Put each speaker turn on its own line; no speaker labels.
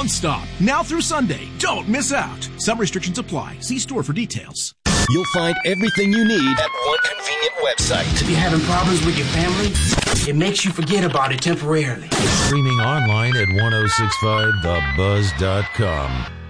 Long Stop, now through Sunday. Don't miss out. Some restrictions apply. See store for details.
You'll find everything you need at one convenient website.
If you're having problems with your family, it makes you forget about it temporarily.
Streaming online at 1065thebuzz.com.